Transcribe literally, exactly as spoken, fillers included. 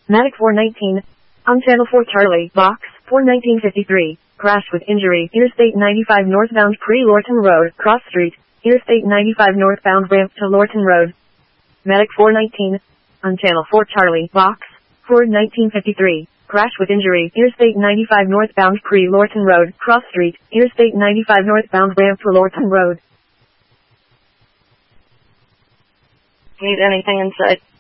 Medic four nineteen. On Channel four Charlie, Box, four nineteen fifty-three. Crash with injury. Interstate ninety-five northbound pre-Lorton Road, Cross Street. Interstate ninety-five northbound ramp to Lorton Road. Medic four nineteen. On Channel four Charlie, Box, four nineteen fifty-three. Crash with injury. Interstate ninety-five northbound pre-Lorton Road, Cross Street. Interstate ninety-five northbound ramp to Lorton Road. Need anything in sight?